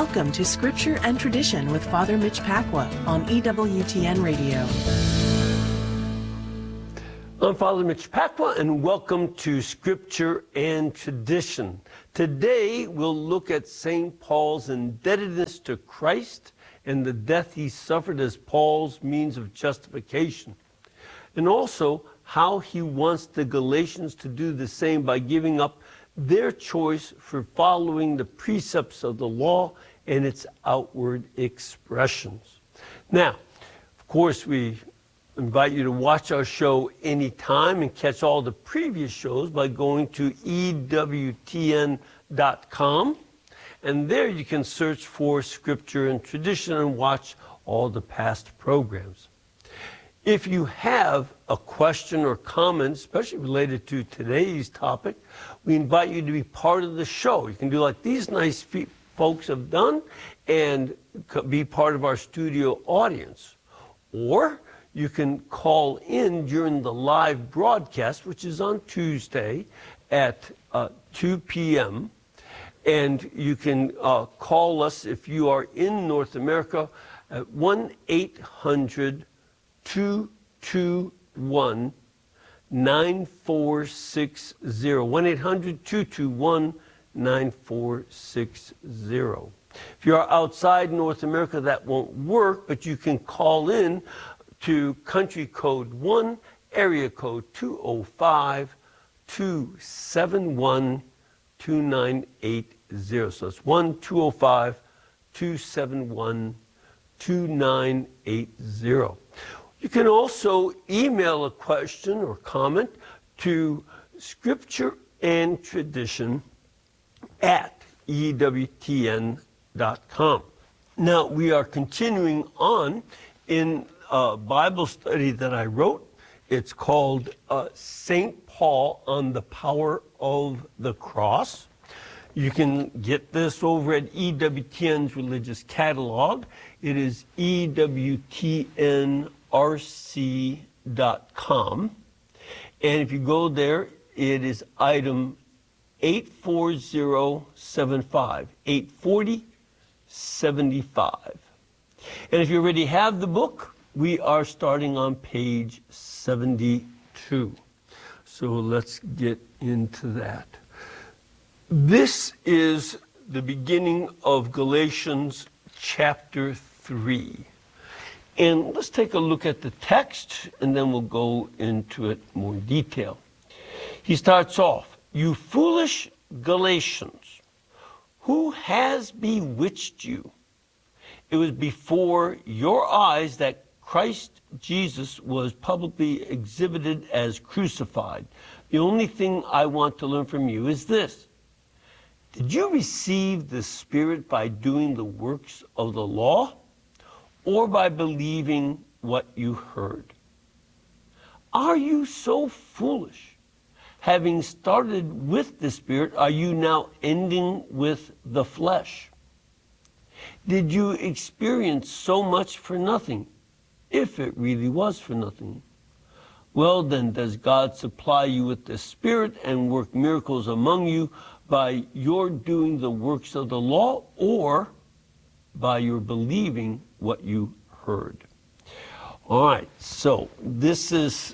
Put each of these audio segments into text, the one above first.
Welcome to Scripture and Tradition with Father Mitch Pacwa on EWTN Radio. I'm Father Mitch Pacwa, and welcome to Scripture and Tradition. Today, we'll look at St. Paul's indebtedness to Christ and the death he suffered as Paul's means of justification, and also how he wants the Galatians to do the same by giving up their choice for following the precepts of the law and its outward expressions. Now, of course, we invite you to watch our show anytime and catch all the previous shows by going to EWTN.com. And there you can search for Scripture and Tradition and watch all the past programs. If you have a question or comment, especially related to today's topic, we invite you to be part of the show. You can do like these nice folks have done and be part of our studio audience. Or you can call in during the live broadcast, which is on Tuesday at 2 p.m., and you can call us if you are in North America at 1-800-221-9460. 1-800-221-9460. If you are outside North America, that won't work, but you can call in to country code 1, area code 205-271-2980. So it's 1-205-271-2980. You can also email a question or comment to scriptureandtradition@EWTN.com. Now, we are continuing on in a Bible study that I wrote. It's called St. Paul on the Power of the Cross. You can get this over at EWTN's Religious Catalog. It is EWTNRC.com. And if you go there, it is item 84075, 84075. And if you already have the book, we are starting on page 72. So let's get into that. This is the beginning of Galatians chapter 3. And let's take a look at the text, and then we'll go into it more detail. He starts off, "You foolish Galatians, who has bewitched you? It was before your eyes that Christ Jesus was publicly exhibited as crucified. The only thing I want to learn from you is this. Did you receive the Spirit by doing the works of the law, or by believing what you heard? Are you so foolish? Having started with the Spirit, are you now ending with the flesh? Did you experience so much for nothing, if it really was for nothing? Well, then, does God supply you with the Spirit and work miracles among you by your doing the works of the law, or by your believing what you heard?" All right, so this is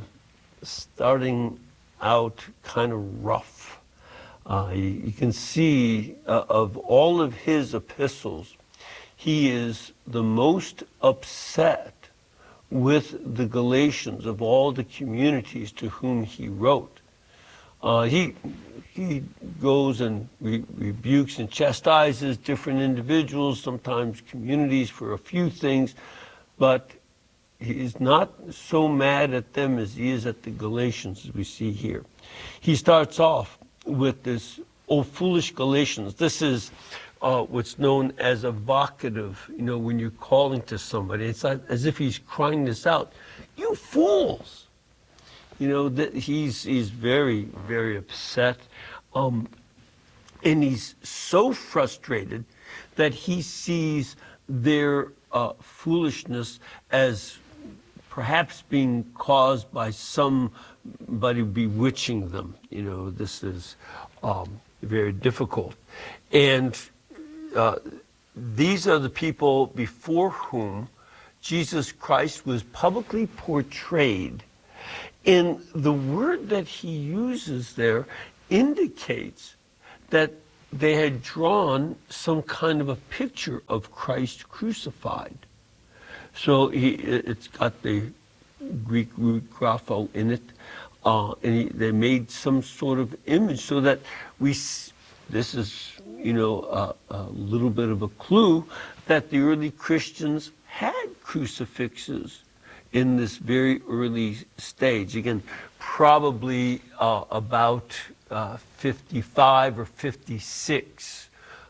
starting out kind of rough. You can see of all of his epistles, he is the most upset with the Galatians of all the communities to whom he wrote. He goes and rebukes and chastises different individuals, sometimes communities, for a few things, but he's not so mad at them as he is at the Galatians, as we see here. He starts off with this, "O foolish Galatians." This is what's known as a vocative, when you're calling to somebody. It's like, as if he's crying this out, "You fools!" That he's very, very upset. And he's so frustrated that he sees their foolishness as perhaps being caused by somebody bewitching them. This is very difficult. And these are the people before whom Jesus Christ was publicly portrayed. And the word that he uses there indicates that they had drawn some kind of a picture of Christ crucified. So it's got the Greek root grapho in it, and they made some sort of image so that this is, a little bit of a clue that the early Christians had crucifixes in this very early stage. Again, probably about 55 or 56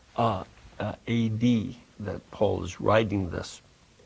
AD that Paul is writing this.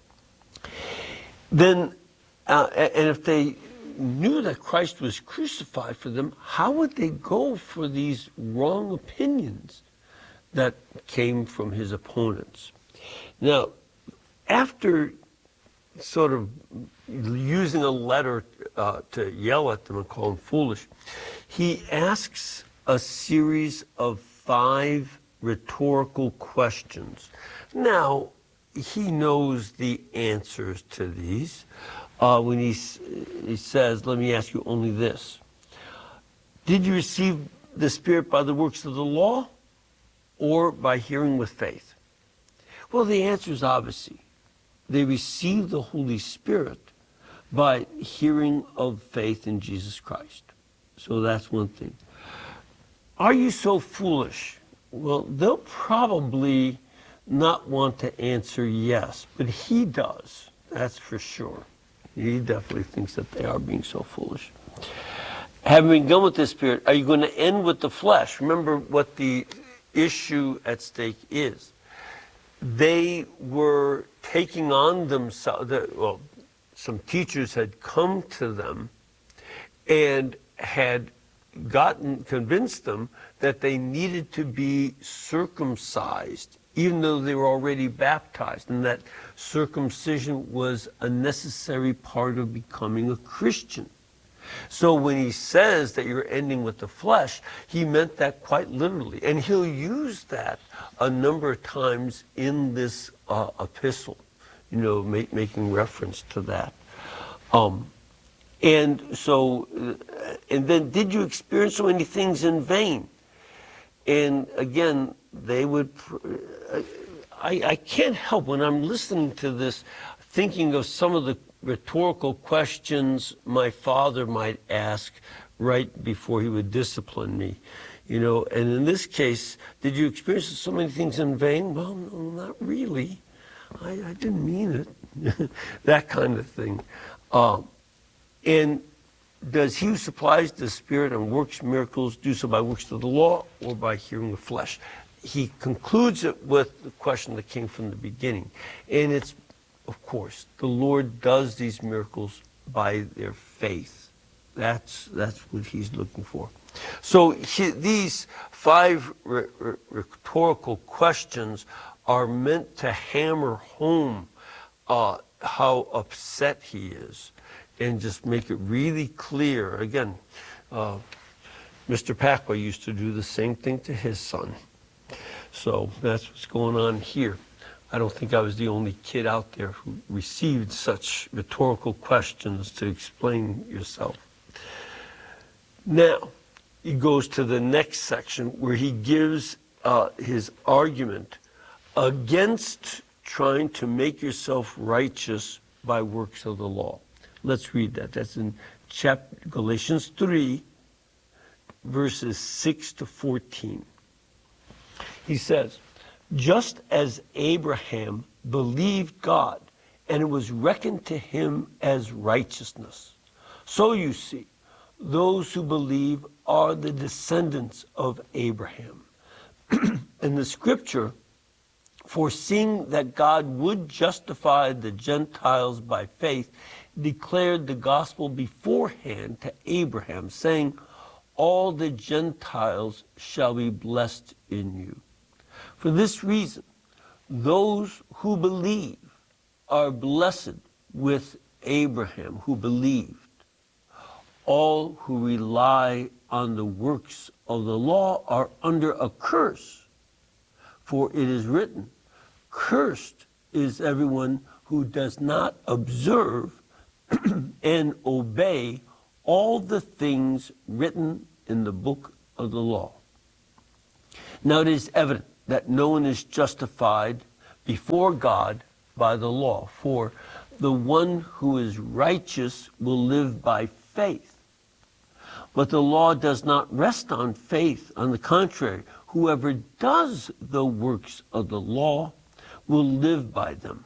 Then, and if they knew that Christ was crucified for them, how would they go for these wrong opinions that came from his opponents? Now, after sort of using a letter to yell at them and call them foolish, he asks a series of 5 rhetorical questions. Now, he knows the answers to these when he says, let me ask you only this. Did you receive the Spirit by the works of the law or by hearing with faith? Well, the answer is obviously they received the Holy Spirit by hearing of faith in Jesus Christ. So that's one thing. Are you so foolish? Well, they'll probably not want to answer yes, but he does. That's for sure. He definitely thinks that they are being so foolish. Having begun with the Spirit, are you going to end with the flesh? Remember what the issue at stake is. They were taking on themselves, some teachers had come to them and had convinced them that they needed to be circumcised, even though they were already baptized, and that circumcision was a necessary part of becoming a Christian. So when he says that you're ending with the flesh, he meant that quite literally. And he'll use that a number of times in this epistle, making reference to that. And then, did you experience so many things in vain? And again, they would, I can't help when I'm listening to this, thinking of some of the rhetorical questions my father might ask right before he would discipline me. And in this case, did you experience so many things in vain? Well, no, not really. I didn't mean it. That kind of thing. And does he who supplies the Spirit and works miracles do so by works of the law or by hearing the flesh? He concludes it with the question that came from the beginning. And it's, of course, the Lord does these miracles by their faith. That's what he's looking for. So these 5 rhetorical questions are meant to hammer home how upset he is and just make it really clear. Again, Mr. Pacwa used to do the same thing to his son. So that's what's going on here. I don't think I was the only kid out there who received such rhetorical questions to explain yourself. Now, he goes to the next section where he gives his argument against trying to make yourself righteous by works of the law. Let's read that. That's in Galatians 3, verses 6 to 14. He says, just as Abraham believed God, and it was reckoned to him as righteousness. So you see, those who believe are the descendants of Abraham. And the scripture, foreseeing that God would justify the Gentiles by faith, declared the gospel beforehand to Abraham, saying, all the Gentiles shall be blessed in you. For this reason, those who believe are blessed with Abraham, who believed. All who rely on the works of the law are under a curse. For it is written, Cursed is everyone who does not observe and obey all the things written in the book of the law. Now it is evident that no one is justified before God by the law, for the one who is righteous will live by faith. But the law does not rest on faith. On the contrary, whoever does the works of the law will live by them.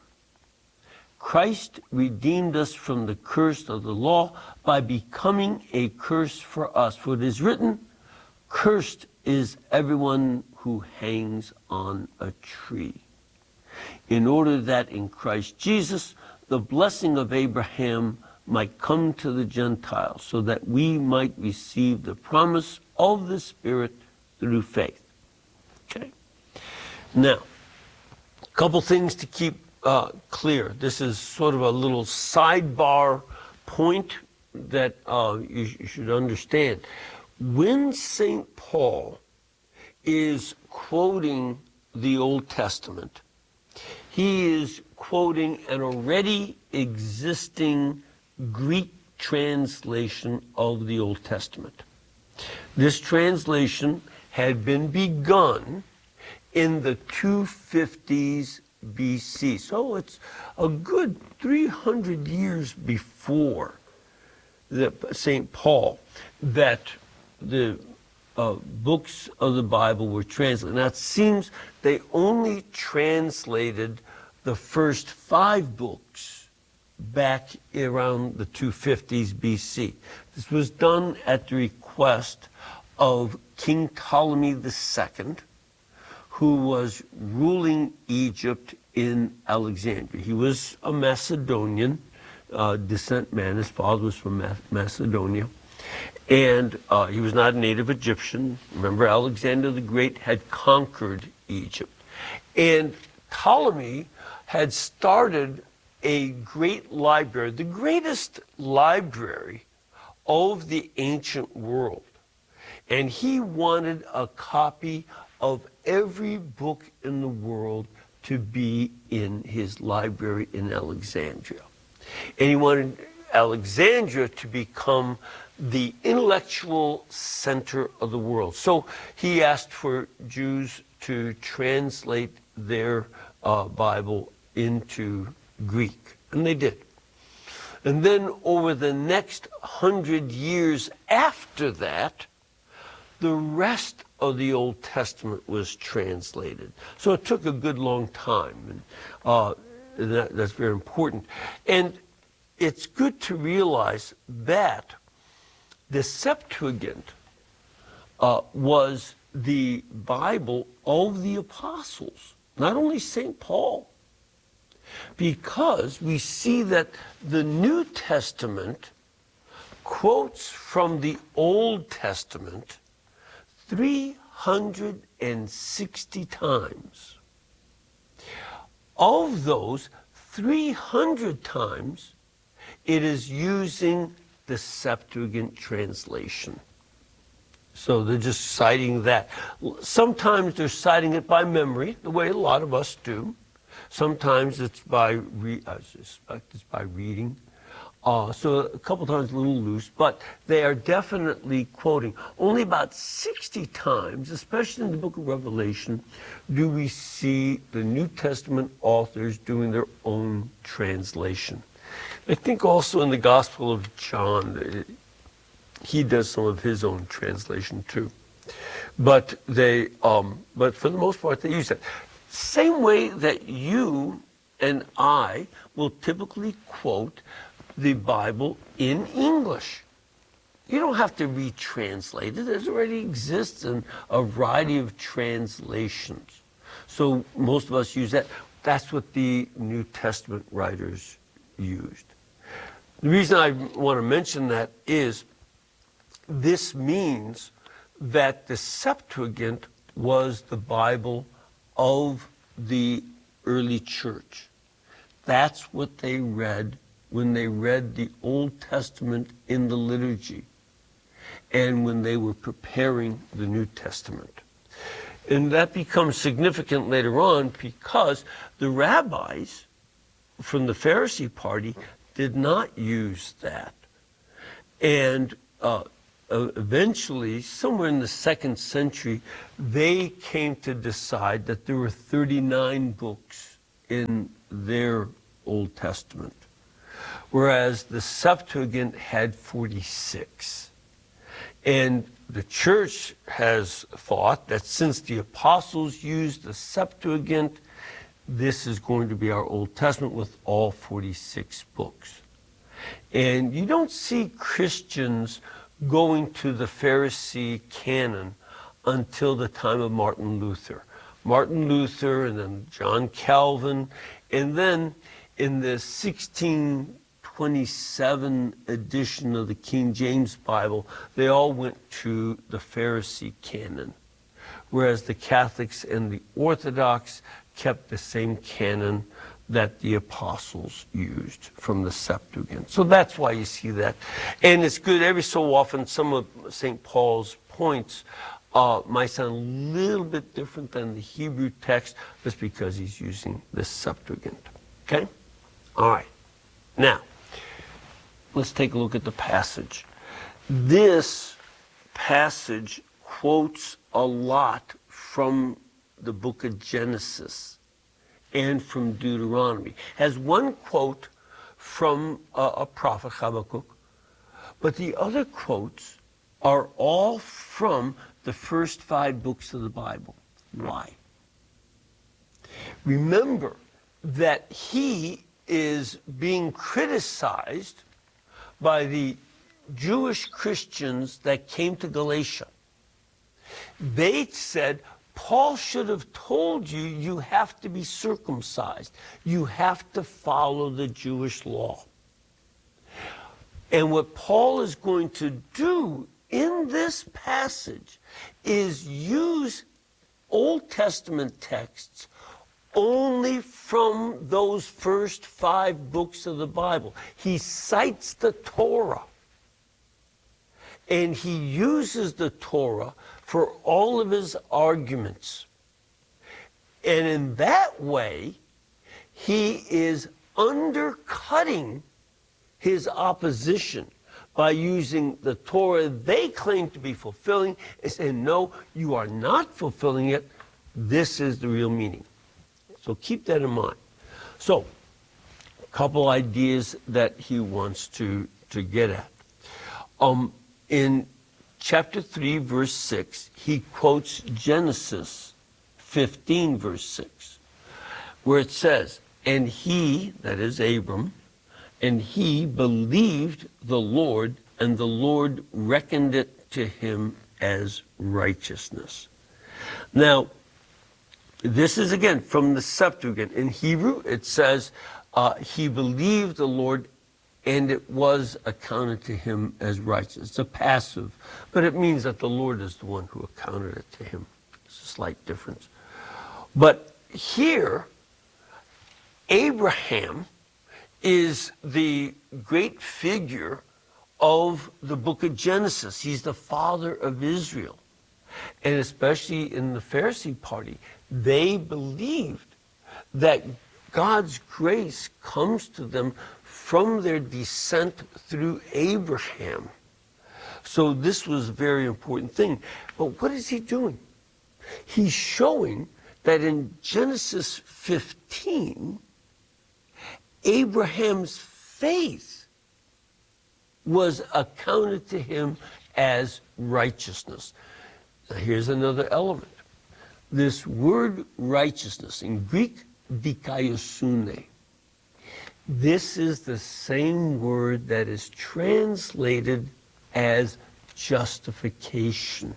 Christ redeemed us from the curse of the law by becoming a curse for us. For it is written, cursed is everyone who hangs on a tree. In order that in Christ Jesus, the blessing of Abraham might come to the Gentiles, so that we might receive the promise of the Spirit through faith. Okay? Now, a couple things to keep clear. This is sort of a little sidebar point that you should understand. When St. Paul is quoting the Old Testament, he is quoting an already existing Greek translation of the Old Testament. This translation had been begun in the 250s BC. So it's a good 300 years before St. Paul that the books of the Bible were translated. Now it seems they only translated the first 5 books back around the 250s BC. This was done at the request of King Ptolemy II, who was ruling Egypt in Alexandria. He was a Macedonian descent man. His father was from Macedonia. And he was not a native Egyptian. Remember, Alexander the Great had conquered Egypt. And Ptolemy had started a great library, the greatest library of the ancient world. And he wanted a copy of every book in the world to be in his library in Alexandria. And he wanted Alexandria to become the intellectual center of the world. So he asked for Jews to translate their Bible into Greek, and they did. And then over the next 100 years after that, the rest of the Old Testament was translated. So it took a good long time, and that's very important. And it's good to realize that the Septuagint was the Bible of the apostles, not only St. Paul, because we see that the New Testament quotes from the Old Testament 360 times. Of those, 300 times it is using the Septuagint translation. So they're just citing that. Sometimes they're citing it by memory, the way a lot of us do. Sometimes it's by reading. So a couple times a little loose, but they are definitely quoting. Only about 60 times, especially in the book of Revelation, do we see the New Testament authors doing their own translation. I think also in the Gospel of John, he does some of his own translation too. But but for the most part, they use that. Same way that you and I will typically quote the Bible in English. You don't have to retranslate it. It already exists in a variety of translations. So most of us use that. That's what the New Testament writers used. The reason I want to mention that is this means that the Septuagint was the Bible of the early church. That's what they read when they read the Old Testament in the liturgy and when they were preparing the New Testament. And that becomes significant later on because the rabbis from the Pharisee party did not use that. And eventually, somewhere in the 2nd century, they came to decide that there were 39 books in their Old Testament, whereas the Septuagint had 46. And the church has thought that since the apostles used the Septuagint, this is going to be our Old Testament with all 46 books. And you don't see Christians going to the Pharisee canon until the time of Martin Luther. Martin Luther and then John Calvin, and then in the 1627 edition of the King James Bible, they all went to the Pharisee canon, whereas the Catholics and the Orthodox kept the same canon that the apostles used from the Septuagint. So that's why you see that. And it's good every so often, some of St. Paul's points might sound a little bit different than the Hebrew text, just because he's using the Septuagint. Okay? All right. Now, let's take a look at the passage. This passage quotes a lot from the book of Genesis and from Deuteronomy. Has one quote from a prophet, Habakkuk, but the other quotes are all from the first 5 books of the Bible. Why? Remember that he is being criticized by the Jewish Christians that came to Galatia. They said, Paul should have told you, you have to be circumcised. You have to follow the Jewish law. And what Paul is going to do in this passage is use Old Testament texts only from those first 5 books of the Bible. He cites the Torah. And he uses the Torah for all of his arguments. And in that way, he is undercutting his opposition by using the Torah they claim to be fulfilling and saying, no, you are not fulfilling it. This is the real meaning. So keep that in mind. So, a couple ideas that he wants to get at. In chapter 3, verse 6, he quotes Genesis 15, verse 6, where it says, and he, that is Abram, and he believed the Lord, and the Lord reckoned it to him as righteousness. Now, this is again from the Septuagint. In Hebrew, it says, he believed the Lord, and it was accounted to him as righteous. It's a passive, but it means that the Lord is the one who accounted it to him. It's a slight difference. But here, Abraham is the great figure of the book of Genesis. He's the father of Israel. And especially in the Pharisee party, they believed that God's grace comes to them from their descent through Abraham. So this was a very important thing. But what is he doing? He's showing that in Genesis 15, Abraham's faith was accounted to him as righteousness. Now here's another element. This word righteousness, in Greek, dikaiosune, this is the same word that is translated as justification.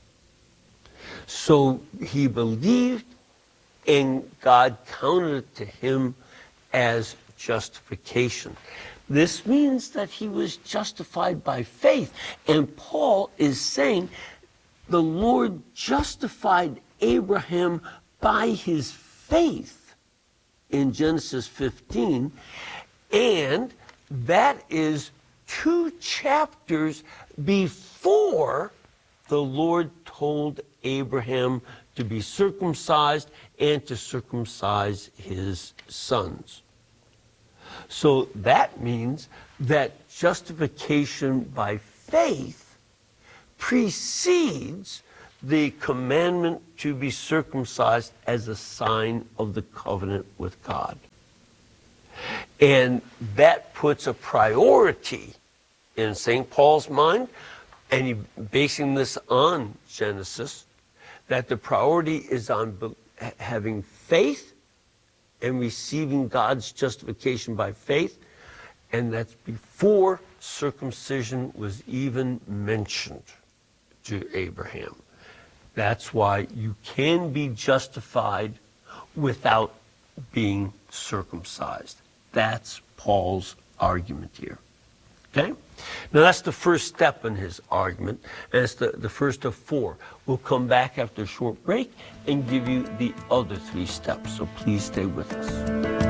So he believed, and God counted it to him as justification. This means that he was justified by faith. And Paul is saying the Lord justified Abraham by his faith in Genesis 15, and that is 2 chapters before the Lord told Abraham to be circumcised and to circumcise his sons. So that means that justification by faith precedes the commandment to be circumcised as a sign of the covenant with God. And that puts a priority in St. Paul's mind, and he's basing this on Genesis, that the priority is on having faith and receiving God's justification by faith, and that's before circumcision was even mentioned to Abraham. That's why you can be justified without being circumcised. That's Paul's argument here. Okay? Now that's the first step in his argument, and it's the first of four. We'll come back after a short break and give you the other three steps, so please stay with us.